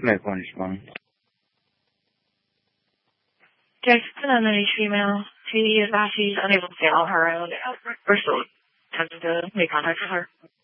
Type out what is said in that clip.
Medical respond. Jackson and then each female. She is unable to stay on her own. We're still attempting to make contact with her.